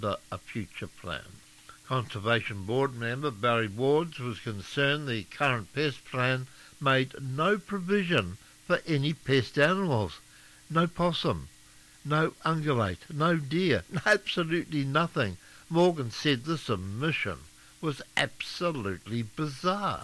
a future plan. Conservation Board member Barry Wards was concerned the current pest plan made no provision for any pest animals. No possum, no ungulate, no deer, absolutely nothing. Morgan said this omission was absolutely bizarre.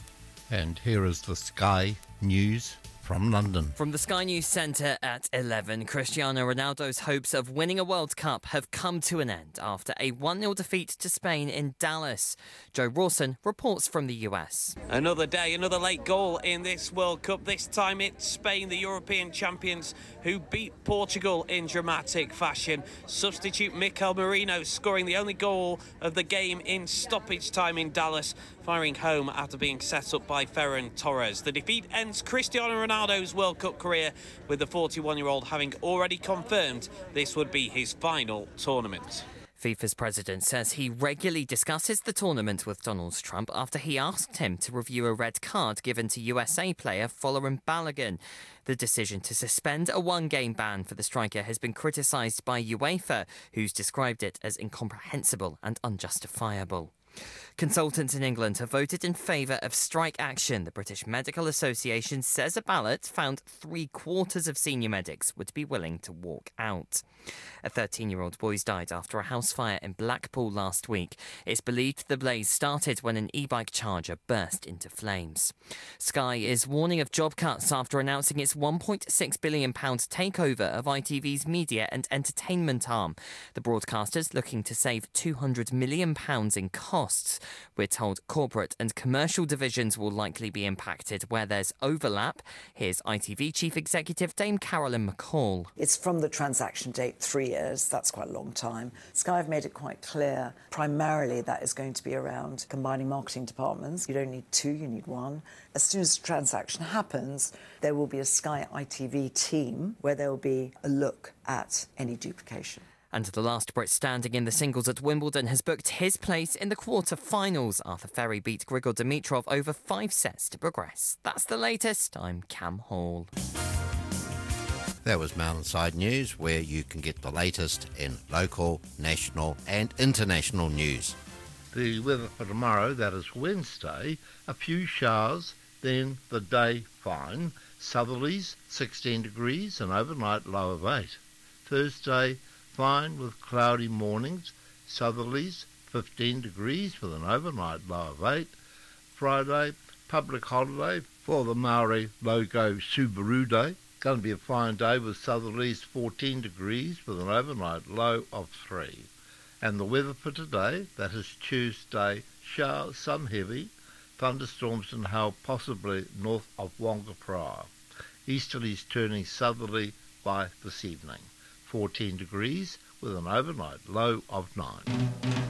And here is the Sky News from London. From the Sky News Centre at 11, Cristiano Ronaldo's hopes of winning a World Cup have come to an end after a 1-0 defeat to Spain in Dallas. Joe Rawson reports from the US. Another day, another late goal in this World Cup. This time it's Spain, the European champions, who beat Portugal in dramatic fashion. Substitute Mikel Merino scoring the only goal of the game in stoppage time in Dallas, firing home after being set up by Ferran Torres. The defeat ends Cristiano Ronaldo's World Cup career, with the 41-year-old having already confirmed this would be his final tournament. FIFA's president says he regularly discusses the tournament with Donald Trump after he asked him to review a red card given to USA player Folarin Balogun. The decision to suspend a one-game ban for the striker has been criticised by UEFA, who's described it as incomprehensible and unjustifiable. Consultants in England have voted in favour of strike action. The British Medical Association says a ballot found 3/4 of senior medics would be willing to walk out. A 13-year-old boy died after a house fire in Blackpool last week. It's believed the blaze started when an e-bike charger burst into flames. Sky is warning of job cuts after announcing its £1.6 billion takeover of ITV's media and entertainment arm. The broadcaster's looking to save £200 million in costs. We're told corporate and commercial divisions will likely be impacted where there's overlap. Here's ITV Chief Executive Dame Carolyn McCall. It's from the transaction date 3 years. That's quite a long time. Sky have made it quite clear. Primarily, that is going to be around combining marketing departments. You don't need 2, you need 1. As soon as the transaction happens, there will be a Sky ITV team where there will be a look at any duplication. And the last Brit standing in the singles at Wimbledon has booked his place in the quarter-finals. Arthur Ferry beat Grigor Dimitrov over 5 sets to progress. That's the latest. I'm Cam Hall. That was Mountainside News, where you can get the latest in local, national and international news. The weather for tomorrow, that is Wednesday, a few showers, then the day fine. Southerlies 16 degrees and overnight low of 8. Thursday, fine with cloudy mornings, southerlies 15 degrees with an overnight low of 8. Friday, public holiday for the Maori Logo Subaru Day. Going to be a fine day with southerlies 14 degrees with an overnight low of 3. And the weather for today, that is Tuesday, showers, some heavy, thunderstorms and hail possibly north of Wangapara. Easterlies turning southerly by this evening. 14 degrees with an overnight low of 9.